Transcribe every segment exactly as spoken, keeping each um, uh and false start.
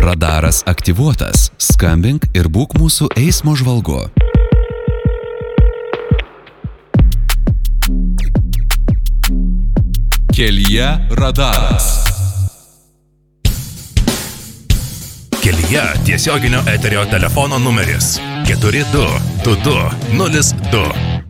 Radaras aktyvuotas. Skambink ir būk mūsų eismo žvalgu. Kelyje radaras. Kelyje tiesioginio eterio telefono numeris keturi du du du nulis du.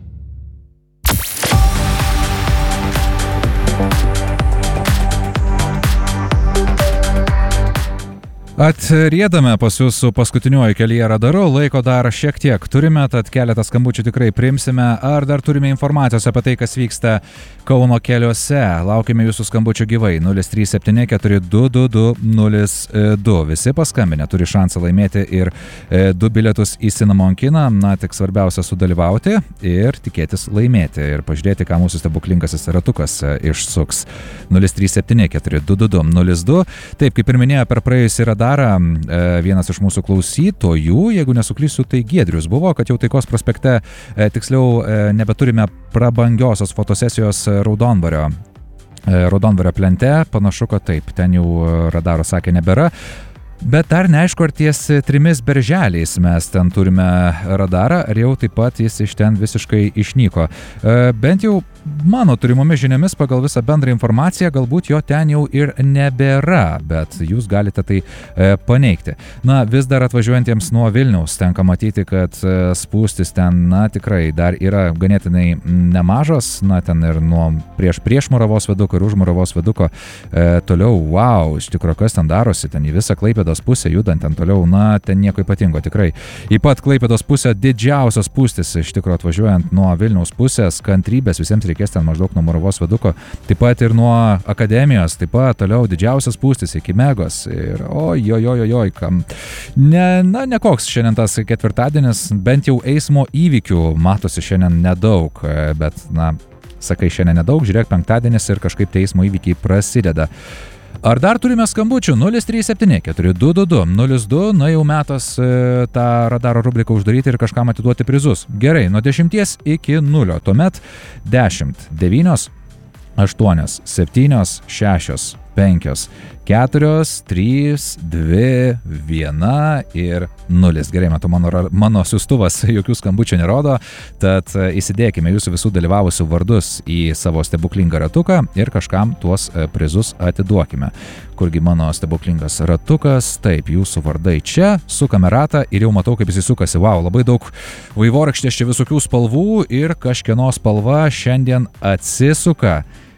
Atriedame pas jūs su paskutiniuoju Kelyje radaru, laiko dar šiek tiek turime, tad keletą skambučių tikrai priimsime. Ar dar turime informacijos apie tai, kas vyksta Kauno keliuose? Laukime jūsų skambučių gyvai nulis trys septyni keturi du du du nulis du. Visi paskambinę turi šansą laimėti ir e, du bilietus į Cinnamon kiną. Na, tik svarbiausia sudalyvauti ir tikėtis laimėti ir pažiūrėti, ką mūsų stebuklingasis ratukas e, išsuks. nulis trys septyni keturi du du du nulis du. Taip, kaip ir minėjo per praėjusį radarą, e, vienas iš mūsų klausytojų, jeigu nesuklysiu, tai Giedrius buvo, kad jau Taikos prospekte, e, tiksliau, e, nebeturime prabangiosios fotosesijos Raudondvario, Raudondvario plente. Panašu, kad taip, ten jau radaro sakė nebėra. Bet dar neaišku, ar ties trimis berželiais mes ten turime radarą, ar jau taip pat jis iš ten visiškai išnyko. E, bent jau mano turimomis žiniomis pagal visą bendrą informaciją, galbūt jo ten jau ir nebėra, bet jūs galite tai e, paneigti. Na, vis dar atvažiuojantiems nuo Vilniaus tenka matyti, kad e, spūstis ten, na, tikrai dar yra ganėtinai nemažos, na, ten ir nuo prieš prieš Moravos viaduko ir už Moravos viaduko e, toliau, wow, iš tikrųjų, kas ten darosi, ten į visą Klaipėdos pusę judant ten toliau, na, ten nieko ypatingo tikrai. Į pat Klaipėdos pusę didžiausios spūstis, iš tikrųjų, atvažiuojant nuo Vilniaus pusės, kantrybės visiems reikės ten maždaug nuo Moravos viaduko, taip pat ir nuo Akademijos, taip pat toliau didžiausias spūstis iki Megos ir ojojojojoj, kam. Ne, na, nekoks šiandien tas ketvirtadienis, bent jau eismo įvykių matosi šiandien nedaug, bet, na, sakai šiandien nedaug, žiūrėk, penktadienis ir kažkaip tie eismo įvykiai prasideda. Ar dar turime skambučių? nulis trys septyni keturi du du du nulis du, na jau metas e, tą radaro rubriką uždaryti ir kažkam atiduoti prizus. Gerai, nuo dešimties iki nulio, tuomet dešimt, devynios, aštuonios, septynios, šešios, penkios, keturios, trys, dvi, viena ir nulis. Gerai, matau, mano, mano siųstuvas jokių skambučių nerodo, tad įsidėkime jūsų visų dalyvavusių vardus į savo stebuklingą ratuką ir kažkam tuos prizus atiduokime. Kurgi mano stebuklingas ratukas? Taip, jūsų vardai čia, sukame ratą ir jau matau, kaip jis sukasi. Wow, labai daug vaivorykštės čia visokių spalvų ir kažkieno spalva šiandien atsisuka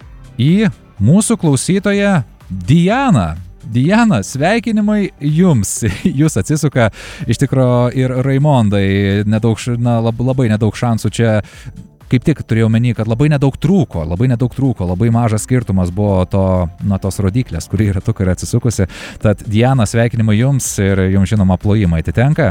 į mūsų klausytoją Diana. Diana, sveikinimai jums. Jūs atsisuka iš tikro ir Raimondai, nedaug, na, labai nedaug šansų čia. Kaip tik turėjau menį, kad labai nedaug trūko, labai nedaug trūko, labai mažas skirtumas buvo to, na, tos rodiklės, kuri ratukai yra atsisukusi. Tad Diana, sveikinimai jums ir jums žinoma plojimai atitenka.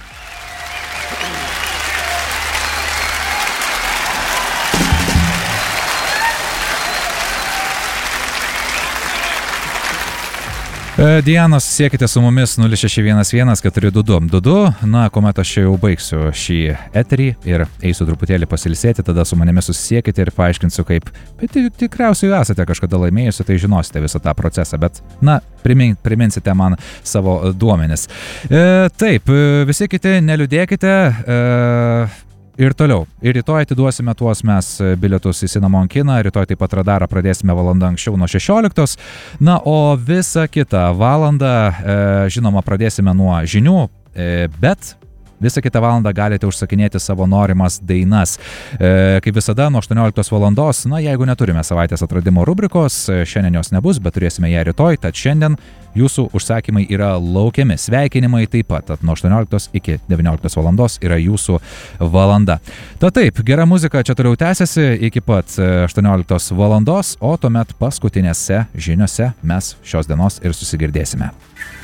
Dianos, siekite su mumis nulis šeši vienas vienas keturi du du du du. Na, kuomet aš jau baigsiu šį eterį ir eisiu truputėlį pasilsėti, tada su manimi susisiekite ir paaiškinsiu, kaip, bet tikriausiai esate kažkada laimėjusi, tai žinosite visą tą procesą, bet, na, primin, priminsite man savo duomenis. E, taip, visi kiti neliūdėkite. E, Ir toliau. Ir rytoj atiduosime tuos mes bilietus į Cinnamon kiną. Rytoj taip pat radarą pradėsime valandą anksčiau nuo šešioliktos. Na, o visą kitą valandą, e, žinoma, pradėsime nuo žinių, e, bet visą kitą valandą galite užsakinėti savo norimas dainas. E, kaip visada, nuo aštuonioliktos valandos, na, jeigu neturime savaitės atradimo rubrikos, šiandien jos nebus, bet turėsime ją rytoj, tad šiandien jūsų užsakymai yra laukiami. Sveikinimai taip pat, tad nuo aštuonioliktos iki devynioliktos valandos yra jūsų valanda. Tad taip, gera muzika čia toliau tęsiasi iki pat aštuonioliktos valandos, o tuomet paskutinėse žiniose mes šios dienos ir susigirdėsime.